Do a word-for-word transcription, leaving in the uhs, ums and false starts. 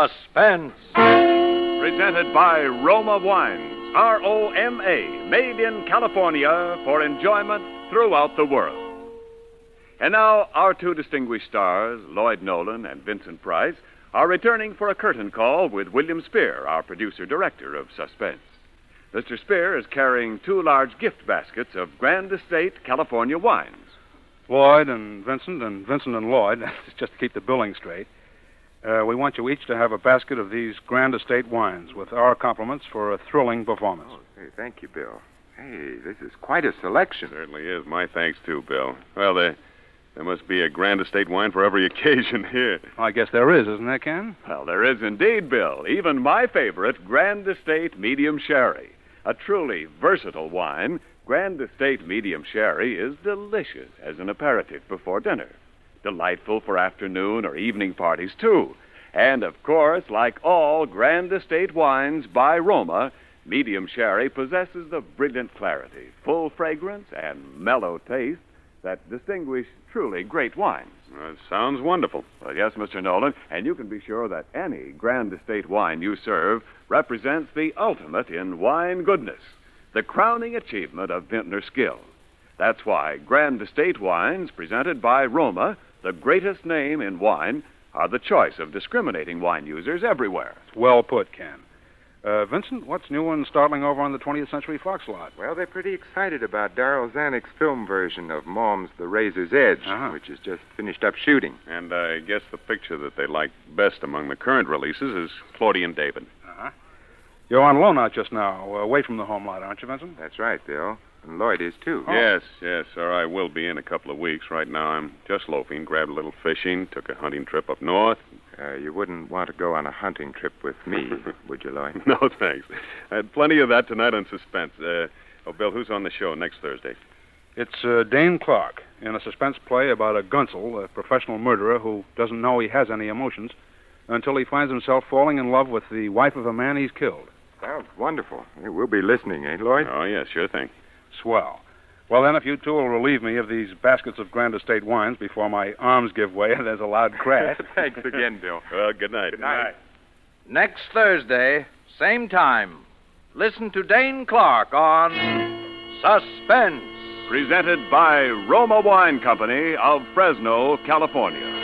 Suspense. Presented by Roma Wines, R O M A, made in California for enjoyment throughout the world. And now, our two distinguished stars, Lloyd Nolan and Vincent Price, are returning for a curtain call with William Spear, our producer-director of Suspense. Mister Spear is carrying two large gift baskets of Grand Estate California wines. Lloyd and Vincent, and Vincent and Lloyd, just to keep the billing straight, uh, we want you each to have a basket of these Grand Estate wines with our compliments for a thrilling performance. Oh, hey, thank you, Bill. Hey, this is quite a selection. Certainly is. My thanks, too, Bill. Well, there, there must be a Grand Estate wine for every occasion here. I guess there is, isn't there, Ken? Well, there is indeed, Bill. Even my favorite, Grand Estate Medium Sherry. A truly versatile wine, Grand Estate Medium Sherry is delicious as an aperitif before dinner. Delightful for afternoon or evening parties, too. And, of course, like all Grand Estate wines by Roma, Medium Sherry possesses the brilliant clarity, full fragrance, and mellow taste that distinguish truly great wines. Well, it sounds wonderful. Well, yes, Mister Nolan, and you can be sure that any Grand Estate wine you serve represents the ultimate in wine goodness, the crowning achievement of vintner skill. That's why Grand Estate wines presented by Roma, the greatest name in wine, are the choice of discriminating wine users everywhere. Well put, Ken. Uh, Vincent, what's new and startling over on the twentieth Century Fox lot? Well, they're pretty excited about Darryl Zanuck's film version of Mom's The Razor's Edge, Uh-huh. which has just finished up shooting. And I guess the picture that they like best among the current releases is Claudian David. Uh-huh. You're on loan out just now, away from the home lot, aren't you, Vincent? That's right, Bill. And Lloyd is, too. Oh. Yes, yes, sir. I will be in a couple of weeks. Right now, I'm just loafing. Grabbed a little fishing, took a hunting trip up north. Uh, you wouldn't want to go on a hunting trip with me, would you, Lloyd? No, thanks. I had plenty of that tonight on Suspense. Uh, oh, Bill, who's on the show next Thursday? It's uh, Dane Clark in a suspense play about a Gunsel, a professional murderer who doesn't know he has any emotions until he finds himself falling in love with the wife of a man he's killed. Sounds wonderful. Hey, we'll be listening, eh, Lloyd? Oh, yeah, sure thing. Swell. Well, then, if you two will relieve me of these baskets of Grand Estate wines before my arms give way and there's a loud crash. Thanks again, Bill. Well, good night. Good night. Next Thursday, same time, listen to Dane Clark on Suspense. Presented by Roma Wine Company of Fresno, California.